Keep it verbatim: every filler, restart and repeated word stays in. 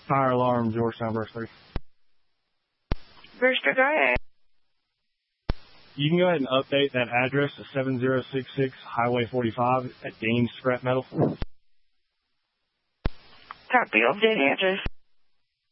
Fire alarm, Georgetown, verse three. Brewster, go ahead. You can go ahead and update that address to seven zero six six Highway forty-five at Gaines Scrap Metal. Copy, update address.